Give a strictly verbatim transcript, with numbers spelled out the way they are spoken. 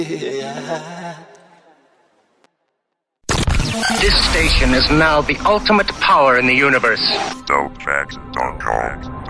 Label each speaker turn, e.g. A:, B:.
A: This station is now the ultimate power in the universe.
B: Dope facts dot com.